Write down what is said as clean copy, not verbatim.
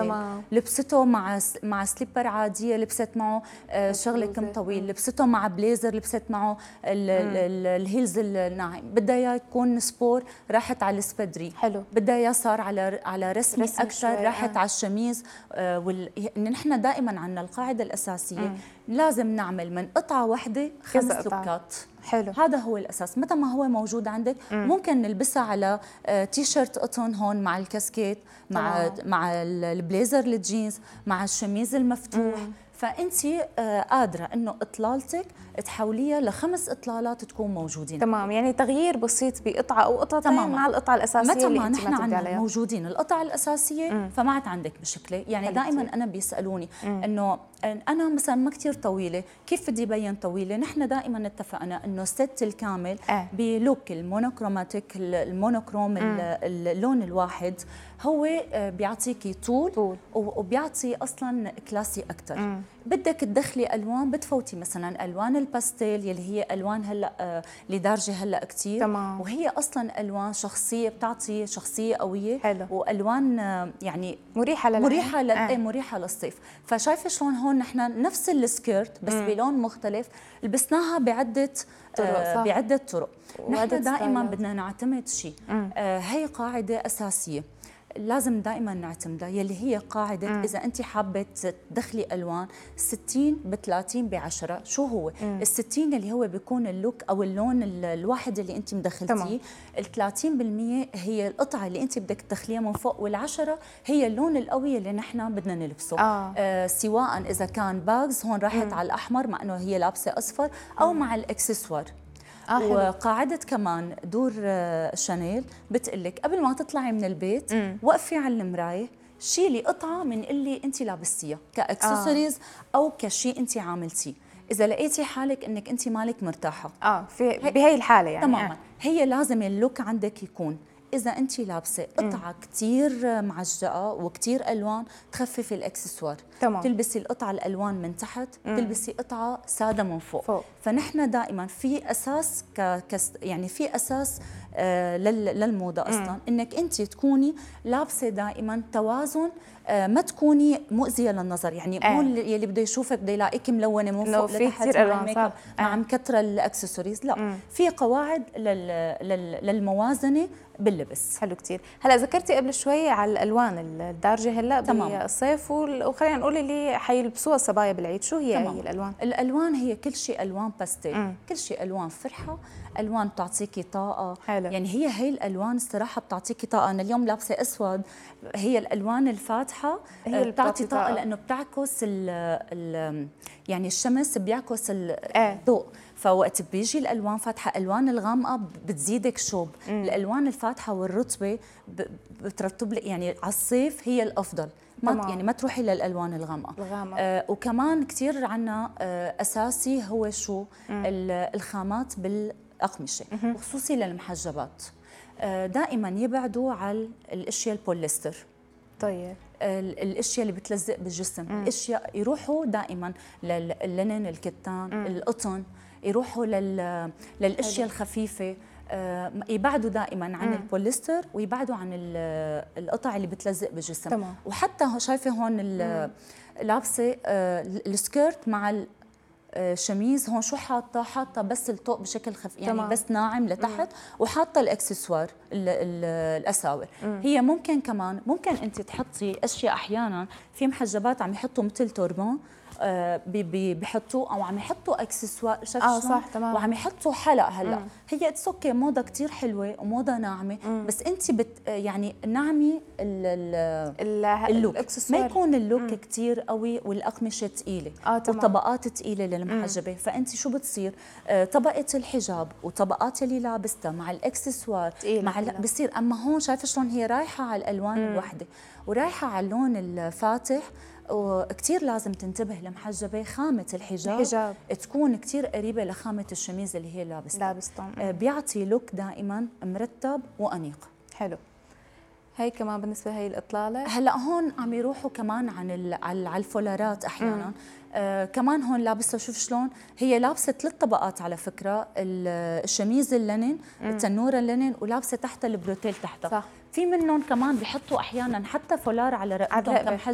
تمام. لبسته مع سليبر عاديه، لبست معه شغله كم طويل، لبسته مع بليزر، لبست معه الهيلز الناعم، بدها اياه يكون سبور، راحت على السبدري. حلو. بدها اياه صار على رسمي اكثر، راحت على الشميز. نحن دائما عندنا القاعده الاساسيه لازم نعمل من قطعه واحده 5 لوكات. حلو. هذا هو الاساس. متى ما هو موجود عندك ممكن نلبسها على تي شيرت قطن هون مع الكاسكيت، مع البليزر الجينز، مع الشميز المفتوح. فانت قادره انه اطلالتك تحوليها ل5 اطلالات تكون موجودين. تمام، يعني تغيير بسيط بقطعه او قطعتين مع القطعه الاساسيه. متى ما نحن عندنا موجودين القطعه الاساسيه فما عاد عندك مشكله. يعني دائما انا بيسالوني انه انا مثلا ما كثير طويله، كيف بدي بين طويله؟ نحن دائما اتفقنا انه الست الكامل بلوك المونوكروماتيك، المونوكروم، اللون الواحد هو بيعطيكي طول وبيعطي اصلا كلاسي اكثر. بدك تدخلي الوان، بتفوتي مثلا الوان الباستيل يلي هي الوان هلا اللي دارجه هلا كثير، وهي اصلا الوان شخصيه، بتعطي شخصيه قويه. حلو. والوان يعني مريحه للعين، مريحه للصيف. فشايفه شلون هون نحن نفس السكيرت بس بلون مختلف لبسناها بعده طرق. نحن دائما بدنا نعتمد شيء، هي قاعده اساسيه لازم دائما نعتمدها، يلي هي قاعدة إذا أنت حابة تدخلي ألوان 60 ب30 ب10. شو هو؟ ال60 اللي هو بيكون اللوك أو اللون الواحد اللي أنت مدخلتيه، ال30% هي القطعة اللي أنت بدك تدخليها من فوق، وال10 هي اللون القوي اللي نحن بدنا نلبسه. سواء إذا كان باجز، هون راحت على الأحمر مع أنه هي لابسة أصفر، أو مع الإكسسوار. وقاعدة كمان دور شانيل بتقلك قبل ما تطلعي من البيت وقفي على المراية، شيلي قطعة من اللي انت لابستيها كاكسسوارز او كشيء انت عاملتيه، اذا لقيتي حالك انك انت مالك مرتاحة بهي الحالة يعني تماما. هي لازم اللوك عندك يكون إذا أنت لابسة قطعة كتير معجقة وكتير ألوان، تخففي الإكسسوار. تلبسي القطعة الألوان من تحت، تلبسي قطعة سادة من فوق. فنحن دائما في أساس يعني في أساس للموضة أصلا، إنك أنت تكوني لابسة دائما توازن، ما تكوني مؤذية للنظر. يعني مو اللي بده يشوفك بده يلاقيك ملونة من فوق لتحت مع الميك اب مع مكترة الأكسسوارز. لا، في قواعد للموازنة باللبس. حلو كتير. هلا ذكرتي قبل شوي على الالوان الدارجه هلا بالصيف، وخلينا نقول اللي حيلبسوها الصبايا بالعيد، شو هي هي الالوان؟ الالوان هي كل شيء الوان باستيل، كل شيء الوان فرحه، الوان بتعطيكي طاقه. حلو. يعني هي الالوان الصراحه بتعطيكي طاقه. انا اليوم لابسه اسود، هي الالوان الفاتحه هي بتعطي طاقه لانه بتعكس يعني الشمس بيعكس الضوء. فوقت بيجي الالوان فاتحه، الوان الغامقه بتزيدك شوب. الالوان الفاتحه والرطبه بترطب لك، يعني على الصيف هي الافضل. يعني ما تروحي للالوان الغامقه. وكمان كثير عنا اساسي هو شو الخامات بالاقمشه، وخصوصي للمحجبات دائما يبعدوا على الاشياء البوليستر. طيب الاشياء اللي بتلزق بالجسم، الاشياء يروحوا دائما لللينن، الكتان، القطن، يروحوا للاشياء الخفيفه. يبعدوا دائما عن البوليستر، ويبعدوا عن القطع اللي بتلزق بالجسم. وحتى شايفه هون لابسه السكيرت مع الشميز، هون شو حاطه بس الطوق بشكل خفيف، يعني بس ناعم لتحت، وحاطه الاكسسوار الاساور. هي ممكن كمان انت تحطي اشياء، احيانا في محجبات عم يحطوا مثل توربون بيحطوا، او عم يحطوا اكسسوار صح تمام، وعم يحطوا حلق. هلا هي اتسوكي موضه كثير حلوه وموضه ناعمه، بس انت يعني ناعمي اللوك، ما يكون اللوك كثير قوي والاقمشه ثقيله وطبقات ثقيله للمحجبه. فانت شو بتصير؟ طبقه الحجاب وطبقات اللي لابستها مع الاكسسوار مع بصير. اما هون شايفه شلون هي رايحه على الالوان الوحده ورايحه على اللون الفاتح. وكثير لازم تنتبه لمحجبه خامه الحجاب تكون كثير قريبه لخامه الشميز اللي هي لابستها. بيعطي لوك دائما مرتب وانيق. حلو. هي كمان بالنسبه لهي الاطلاله. هلا هون عم يروحوا كمان على الفولارات احيانا. كمان هون لابسه، شوف شلون هي لابسه 3 طبقات على فكره، الشميز اللينن، التنوره اللينن، ولابسه تحت البروتيل تحتها. في منهم كمان بيحطوا احيانا حتى فولار على رقبتهم كمحجب.